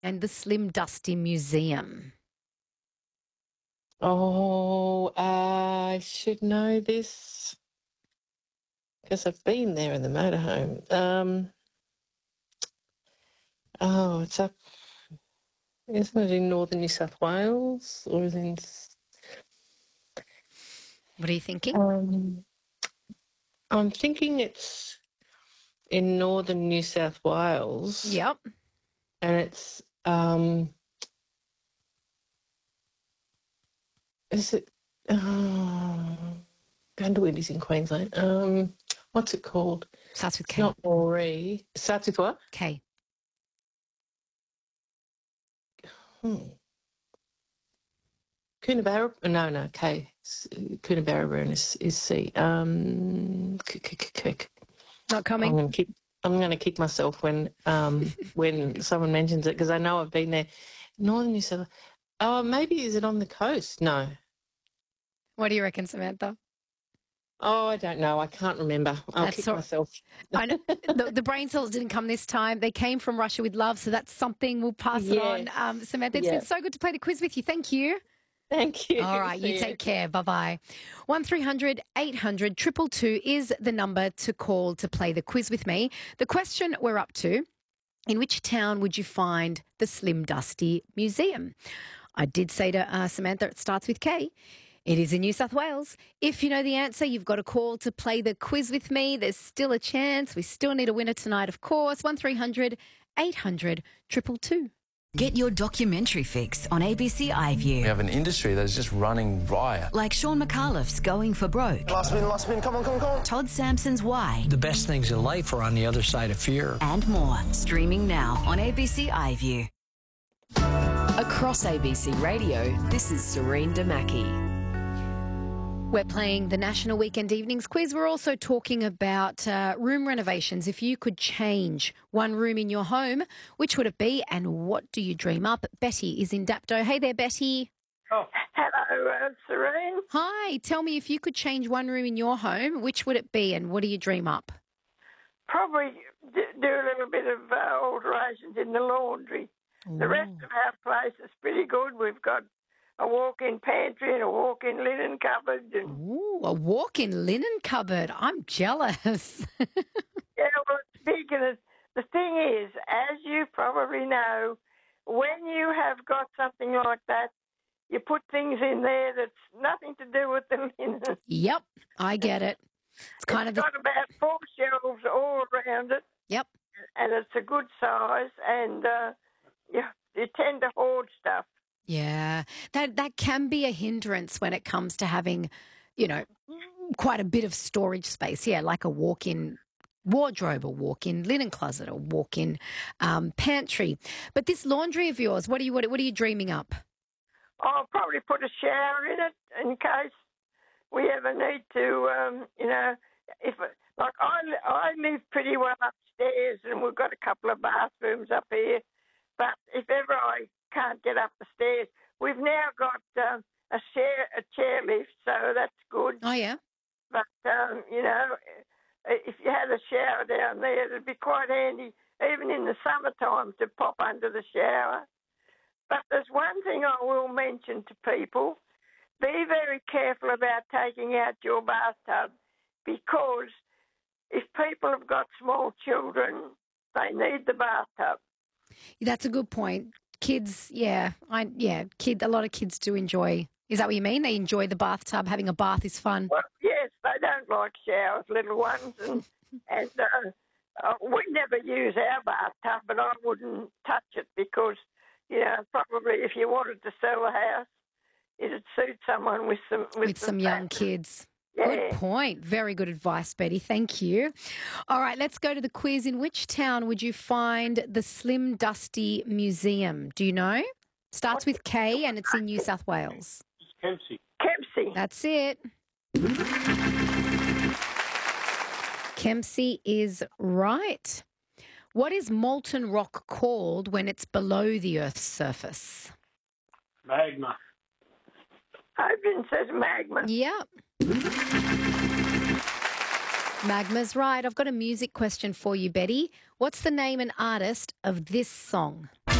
and the Slim Dusty Museum? Oh, I should know this because I've been there in the motorhome. It's up. Isn't it in northern New South Wales or is it in? What are you thinking? I'm thinking it's in northern New South Wales. Yep. And it's is it Gundawitty's in Queensland. What's it called? Starts with K. Not Moree. Starts with what? K. Coonabarabran. No, K. Coonabarabran is C. Not coming. I'm going to kick myself when someone mentions it because I know I've been there. Northern New South Wales. Oh, maybe is it on the coast? No. What do you reckon, Samantha? Oh, I don't know. I can't remember. I'll kick myself. I know. The brain cells didn't come this time. They came from Russia with love, so that's something. We'll pass it on. Samantha, it's been so good to play the quiz with you. Thank you. Thank you. All right, you take care. Bye-bye. 1300 800 222 is the number to call to play the quiz with me. The question we're up to, in which town would you find the Slim Dusty Museum? I did say to Samantha, it starts with K. It is in New South Wales. If you know the answer, you've got a call to play the quiz with me. There's still a chance. We still need a winner tonight, of course. 1300 800 222. Get your documentary fix on ABC iView. We have an industry that is just running riot. Like Sean McAuliffe's Going for Broke. Last spin, come on. Todd Sampson's Why. The best things in life are on the other side of fear. And more. Streaming now on ABC iView. Across ABC Radio, this is Serene Damaki. We're playing the National Weekend Evenings Quiz. We're also talking about room renovations. If you could change one room in your home, which would it be and what do you dream up? Betty is in Dapto. Hey there, Betty. Oh, hello, Serene. Hi. Tell me, if you could change one room in your home, which would it be and what do you dream up? Probably do a little bit of alterations in the laundry. Ooh. The rest of our place is pretty good. We've got a walk-in pantry and a walk-in linen cupboard. Ooh, a walk-in linen cupboard. I'm jealous. Yeah, well, it's big. And the thing is, as you probably know, when you have got something like that, you put things in there that's nothing to do with the linen. Yep, I get it. It's got about 4 shelves all around it. Yep. And it's a good size, and you tend to hoard stuff. Yeah, that can be a hindrance when it comes to having, quite a bit of storage space. Yeah, like a walk-in wardrobe, a walk-in linen closet, a walk-in pantry. But this laundry of yours, what are you dreaming up? I'll probably put a shower in it in case we ever need to, I live pretty well upstairs and we've got a couple of bathrooms up here. But if ever I can't get up the stairs, we've now got a chairlift, so that's good. Oh, yeah. But, if you had a shower down there, it'd be quite handy, even in the summertime, to pop under the shower. But there's one thing I will mention to people. Be very careful about taking out your bathtub, because if people have got small children, they need the bathtub. That's a good point. Kids, a lot of kids do enjoy. Is that what you mean? They enjoy the bathtub. Having a bath is fun. Well, yes, they don't like showers, little ones, and we never use our bathtub, but I wouldn't touch it because, probably if you wanted to sell a house, it'd suit someone with some young kids. Yeah. Good point. Very good advice, Betty. Thank you. All right, let's go to the quiz. In which town would you find the Slim Dusty Museum? Do you know? Starts with K and it's in New South Wales. Kempsey. That's it. Kempsey is right. What is molten rock called when it's below the Earth's surface? Magma. Open says magma. Yep. Magma's right. I've got a music question for you, Betty. What's the name and artist of this song?